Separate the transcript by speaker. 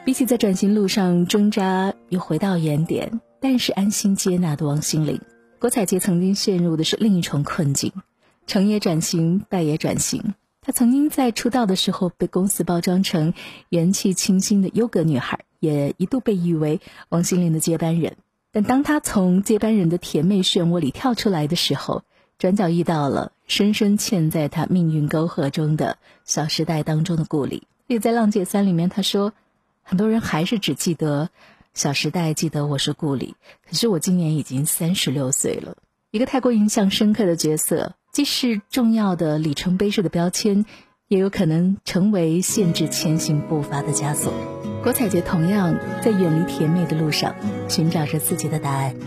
Speaker 1: 比起在转型路上挣扎又回到原点，但是安心接纳的王心凌，郭采洁曾经陷入的是另一重困境，成也转型，败也转型。她曾经在出道的时候被公司包装成元气清新的优格女孩，也一度被誉为王心凌的接班人。但当她从接班人的甜美漩涡里跳出来的时候，转角遇到了深深嵌在她命运沟壑中的小时代当中的顾里。所以在浪姐3里面她说，很多人还是只记得小时代，记得我是顾里，可是我今年已经36岁了。一个太过印象深刻的角色，既是重要的里程碑式的标签，也有可能成为限制前行步伐的枷锁。郭采洁同样在远离甜美的路上寻找着自己的答案。